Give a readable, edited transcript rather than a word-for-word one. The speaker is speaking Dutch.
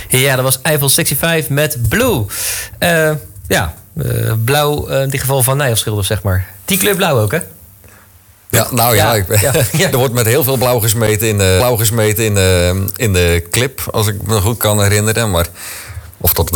Ja, dat was Eiffel 65 met Blue. Blauw in dit geval van Nijhoff-schilders, zeg maar. Die kleur blauw ook, hè? Ja, er wordt met heel veel blauw gesmeten in de clip, als ik me goed kan herinneren. Maar of dat